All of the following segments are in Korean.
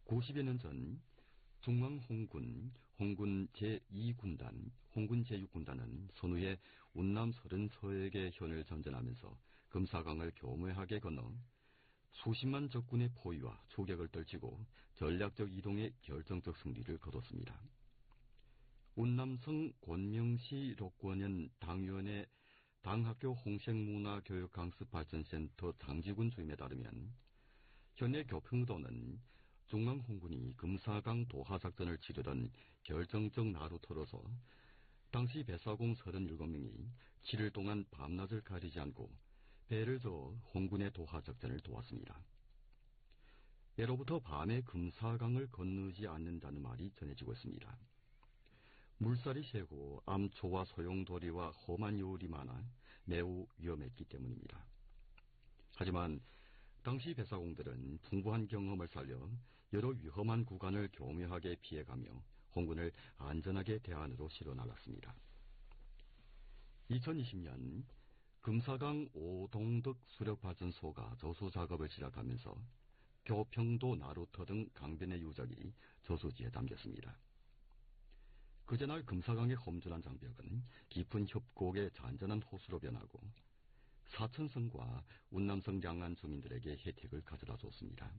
90여 년 전 중앙홍군, 홍군 제2군단, 홍군 제6군단은 선후에 운남 서른서에게 현을 전전하면서 금사강을 교묘하게 건너 수십만 적군의 포위와 추격을 떨치고 전략적 이동에 결정적 승리를 거뒀습니다. 운남성 권명시 록권현 당위원회 당학교 홍색문화교육강습발전센터 장지군 주임에 따르면 현재 교평도는 중앙홍군이 금사강 도하작전을 치르던 결정적 나루터로서 당시 배사공 37명이 7일 동안 밤낮을 가리지 않고 배를 저어 홍군의 도하작전을 도왔습니다. 예로부터 밤에 금사강을 건너지 않는다는 말이 전해지고 있습니다. 물살이 세고 암초와 소용돌이와 험한 요울이 많아 매우 위험했기 때문입니다. 하지만 당시 배사공들은 풍부한 경험을 살려 여러 위험한 구간을 교묘하게 피해가며 홍군을 안전하게 대안으로 실어나갔습니다. 2020년 금사강 오동덕 수력발전소가 저수 작업을 시작하면서 교평도 나루터 등 강변의 유적이 저수지에 담겼습니다. 그제날 금사강의 험준한 장벽은 깊은 협곡의 잔잔한 호수로 변하고 사천성과 운남성 양안 주민들에게 혜택을 가져다 줬습니다.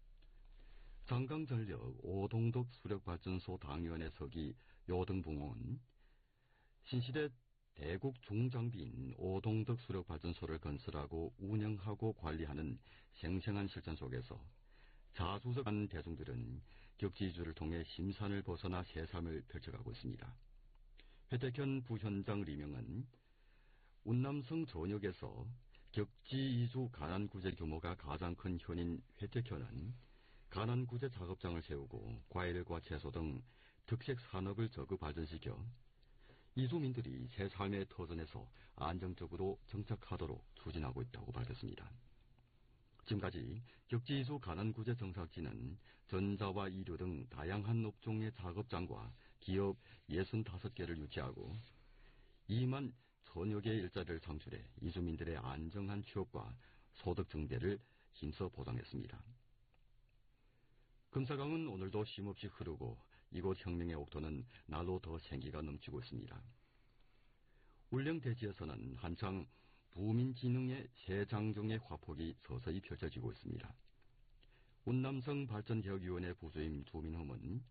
장강전력 오동덕 수력발전소 당위원회 서기 요등붕은 신시대 대국 중장비인 오동덕 수력발전소를 건설하고 운영하고 관리하는 생생한 실전 속에서 자수적한 대중들은 격지이주를 통해 심산을 벗어나 새 삶을 펼쳐가고 있습니다. 회택현 부현장 리명은 운남성 전역에서 격지이주 가난구제 규모가 가장 큰 현인 회택현은 가난구제 작업장을 세우고 과일과 채소 등 특색 산업을 적극 발전시켜 이주민들이 새 삶의 터전에서 안정적으로 정착하도록 추진하고 있다고 밝혔습니다. 지금까지 격지이주 가난구제 정착지는 전자와 의료 등 다양한 업종의 작업장과 기업 65개를 유치하고 2만 1000여 개의 일자리를 창출해 이주민들의 안정한 취업과 소득 증대를 힘써 보장했습니다. 금사강은 오늘도 쉼없이 흐르고 이곳 혁명의 옥토는 날로 더 생기가 넘치고 있습니다. 울릉대지에서는 한창 부민진흥의 새 장정의 화폭이 서서히 펼쳐지고 있습니다. 운남성 발전개혁위원회 부주임 주민홈은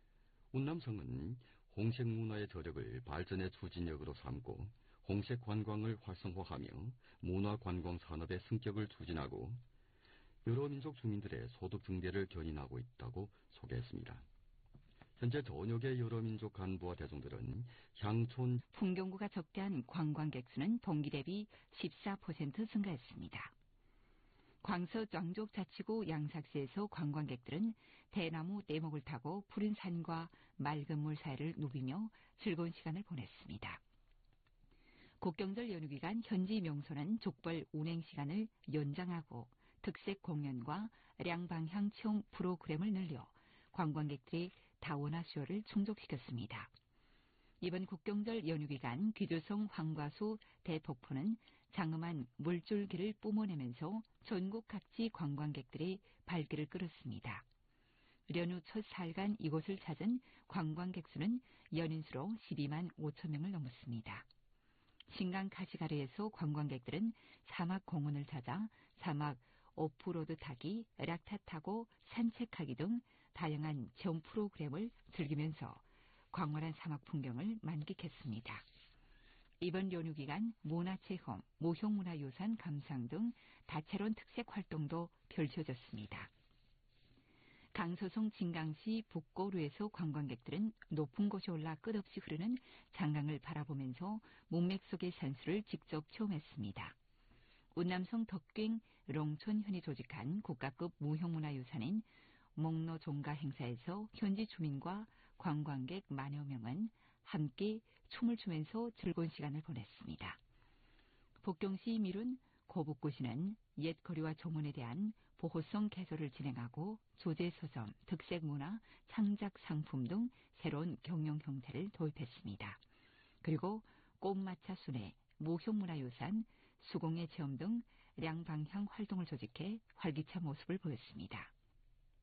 운남성은 홍색문화의 저력을 발전의 추진력으로 삼고 홍색관광을 활성화하며 문화관광산업의 승격을 추진하고 여러 민족 주민들의 소득 증대를 견인하고 있다고 소개했습니다. 현재 전역의 여러 민족 간부와 대중들은 향촌 풍경구가 적대한 관광객 수는 동기 대비 14% 증가했습니다. 광서 정족자치구 양삭시에서 관광객들은 대나무 떼목을 타고 푸른 산과 맑은 물 사이를 누비며 즐거운 시간을 보냈습니다. 국경절 연휴 기간 현지 명소는 족벌 운행 시간을 연장하고 특색 공연과 량방향 체험 프로그램을 늘려 관광객들의 다원화 수요를 충족시켰습니다. 이번 국경절 연휴 기간 귀조성 황과수 대폭포는 장엄한 물줄기를 뿜어내면서 전국 각지 관광객들의 발길을 끌었습니다. 연휴 첫 사흘간 이곳을 찾은 관광객 수는 연인 수로 12만 5천 명을 넘었습니다. 신강 카시가르에서 관광객들은 사막 공원을 찾아 사막 오프로드 타기, 락타 타고 산책하기 등 다양한 체험 프로그램을 즐기면서 광활한 사막 풍경을 만끽했습니다. 이번 연휴 기간 문화체험, 무형문화유산 감상 등 다채로운 특색 활동도 펼쳐졌습니다. 강서성 진강시 북고루에서 관광객들은 높은 곳에 올라 끝없이 흐르는 장강을 바라보면서 문맥 속의 산수를 직접 체험했습니다. 운남성 덕갱 롱촌현이 조직한 국가급 무형문화유산인 목로 종가 행사에서 현지 주민과 관광객 만여 명은 함께 춤을 추면서 즐거운 시간을 보냈습니다. 복경시 미룬 고북구시는 옛거리와 정원에 대한 보호성 개설을 진행하고 조제서점, 득색문화, 창작상품 등 새로운 경영 형태를 도입했습니다. 그리고 꽃마차 순회, 무형문화유산, 수공예 체험 등 량방향 활동을 조직해 활기찬 모습을 보였습니다.